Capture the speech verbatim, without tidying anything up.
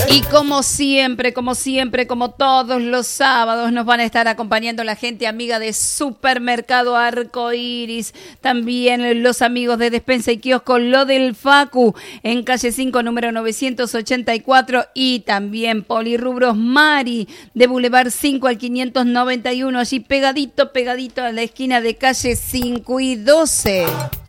Y como siempre, como siempre, como todos los sábados, nos van a estar acompañando la gente amiga de Supermercado Arcoiris, también los amigos de Despensa y Kiosco Lo del Facu, en calle cinco, número novecientos ochenta y cuatro, y también Polirrubros Mari, de Boulevard cinco al quinientos noventa y uno, allí pegadito, pegadito a la esquina de calle cinco y doce.